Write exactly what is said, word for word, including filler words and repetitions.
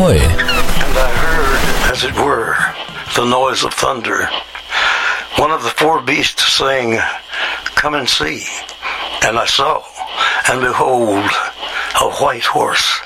Ahoj. And I heard, as it were, the noise of thunder. One of the four beasts saying, "Come and see." And I saw, and behold, a white horse.